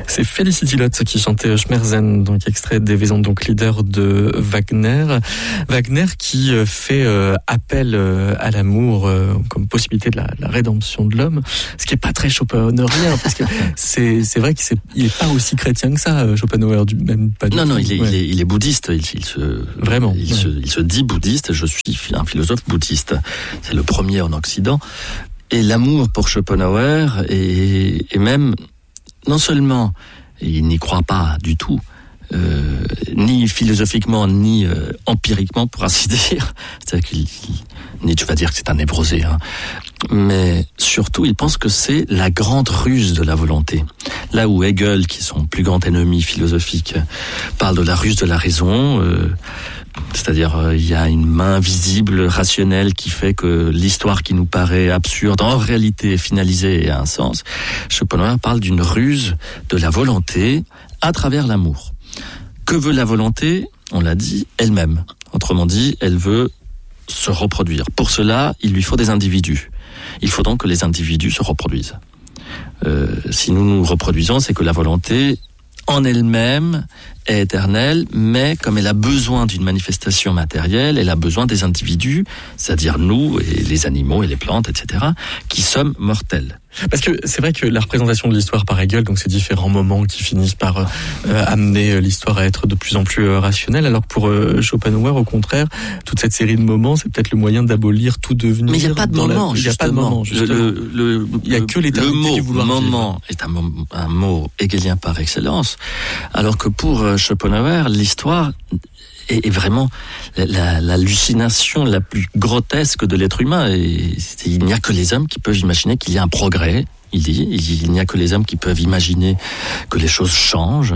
C'est Felicity Lotz qui chantait Schmerzen, donc extrait des Wesandonck donc leader de Wagner. Wagner qui fait appel à l'amour comme possibilité de la rédemption de l'homme, ce qui est pas très schopenhauerien, parce que c'est vrai qu'il est pas aussi chrétien que ça, Schopenhauer, même pas du tout. Non, il est bouddhiste. Il se dit bouddhiste. Je suis un philosophe bouddhiste. C'est le premier en Occident. Et l'amour pour Schopenhauer est même, non seulement il n'y croit pas du tout, ni philosophiquement, ni empiriquement, pour ainsi dire. C'est-à-dire tu vas dire que c'est un névrosé, hein. Mais surtout, il pense que c'est la grande ruse de la volonté. Là où Hegel, qui est son plus grand ennemi philosophique, parle de la ruse de la raison, c'est-à-dire il y a une main visible, rationnelle, qui fait que l'histoire qui nous paraît absurde, en réalité est finalisée et a un sens. Schopenhauer parle d'une ruse de la volonté à travers l'amour. Que veut la volonté ? On l'a dit, elle-même. Autrement dit, elle veut se reproduire. Pour cela, il lui faut des individus. Il faut donc que les individus se reproduisent. Si nous nous reproduisons, c'est que la volonté, en elle-même, est éternelle, mais comme elle a besoin d'une manifestation matérielle, elle a besoin des individus, c'est-à-dire nous, et les animaux, et les plantes, etc., qui sommes mortels. Parce que c'est vrai que la représentation de l'histoire par Hegel, donc ces différents moments qui finissent par amener l'histoire à être de plus en plus rationnelle, alors que pour Schopenhauer, au contraire, toute cette série de moments, c'est peut-être le moyen d'abolir tout devenir. Mais il n'y a pas de moment, il n'y a pas de moment, justement. Il n'y a que l'éternité du vouloir vivre. Le moment est un mot hegelien par excellence, alors que pour Schopenhauer, l'histoire est vraiment l'hallucination la plus grotesque de l'être humain. Et il n'y a que les hommes qui peuvent imaginer qu'il y a un progrès. Il dit, il n'y a que les hommes qui peuvent imaginer que les choses changent.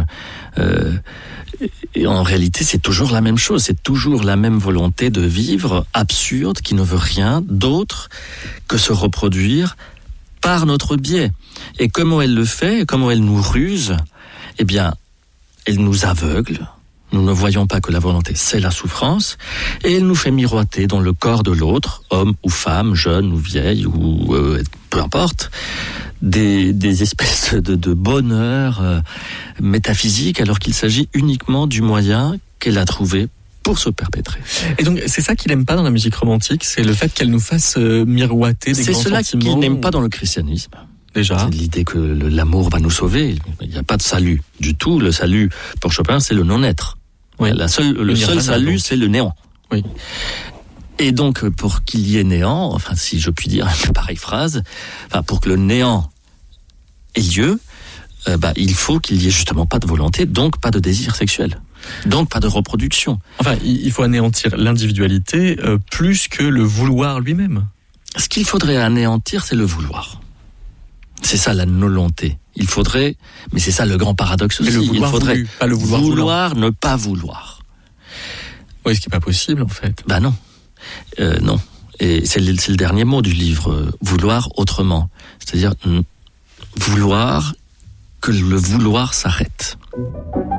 Et en réalité, c'est toujours la même chose. C'est toujours la même volonté de vivre absurde qui ne veut rien d'autre que se reproduire par notre biais. Et comment elle le fait, comment elle nous ruse, eh bien, elle nous aveugle. Nous ne voyons pas que la volonté, c'est la souffrance, et elle nous fait miroiter dans le corps de l'autre, homme ou femme, jeune ou vieille, ou peu importe, des espèces de bonheur métaphysique, alors qu'il s'agit uniquement du moyen qu'elle a trouvé pour se perpétrer. Et donc, c'est ça qu'il n'aime pas dans la musique romantique, c'est le fait qu'elle nous fasse miroiter des grands sentiments. C'est cela qu'il n'aime pas dans le christianisme. Déjà. C'est l'idée que l'amour va nous sauver. Il n'y a pas de salut du tout. Le salut, pour Chopin, c'est le non-être. Oui. Le seul salut, c'est le néant. Oui. Et donc, pour qu'il y ait néant, enfin, si je puis dire une pareille phrase, pour que le néant ait lieu, il faut qu'il y ait justement pas de volonté, donc pas de désir sexuel. Donc pas de reproduction. Enfin, il faut anéantir l'individualité plus que le vouloir lui-même. Ce qu'il faudrait anéantir, c'est le vouloir. C'est ça la volonté. Il faudrait, mais c'est ça le grand paradoxe aussi. Il faudrait voulu, pas le vouloir, ne pas vouloir. Oui, ce qui n'est pas possible en fait. Non. Non. Et c'est le dernier mot du livre, vouloir autrement. C'est-à-dire vouloir que le vouloir s'arrête.